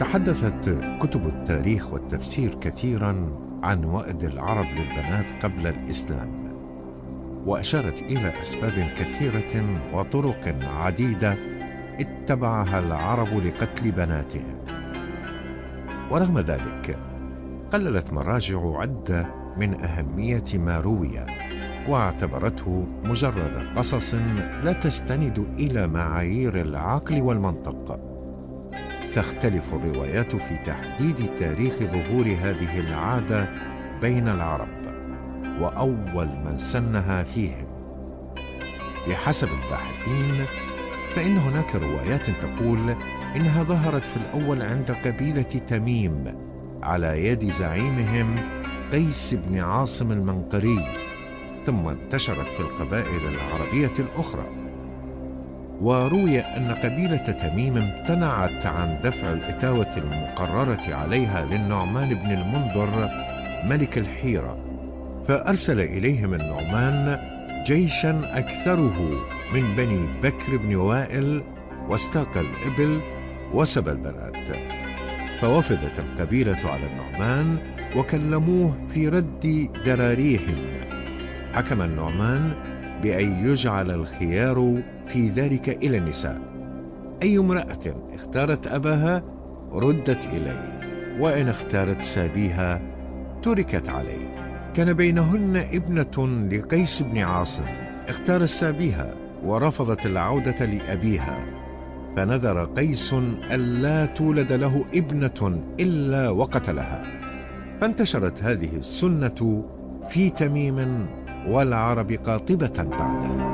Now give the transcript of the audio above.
تحدثت كتب التاريخ والتفسير كثيرا عن وأد العرب للبنات قبل الإسلام، وأشارت إلى أسباب كثيرة وطرق عديدة اتبعها العرب لقتل بناتهم. ورغم ذلك قللت مراجع عدة من أهمية ما روي، واعتبرته مجرد قصص لا تستند إلى معايير العقل والمنطق. تختلف الروايات في تحديد تاريخ ظهور هذه العادة بين العرب وأول من سنها فيهم. بحسب الباحثين فإن هناك روايات تقول إنها ظهرت في الأول عند قبيلة تميم على يد زعيمهم قيس بن عاصم المنقري، ثم انتشرت في القبائل العربية الأخرى. وروي أن قبيلة تميم امتنعت عن دفع الإتاوة المقررة عليها للنعمان بن المنذر ملك الحيرة، فأرسل إليهم النعمان جيشا أكثره من بني بكر بن وائل، واستاق الإبل وسبى البنات. فوفدت القبيلة على النعمان وكلموه في رد ذراريهم. حكم النعمان بأن يجعل الخيار في ذلك إلى النساء، أي امرأة اختارت أباها ردت إليه، وإن اختارت سابيها تركت عليه. كان بينهن ابنة لقيس بن عاصم، اختار سابيها ورفضت العودة لأبيها، فنذر قيس ألا تولد له ابنة إلا وقتلها. فانتشرت هذه السنة في تميم والعرب قاطبة بعده.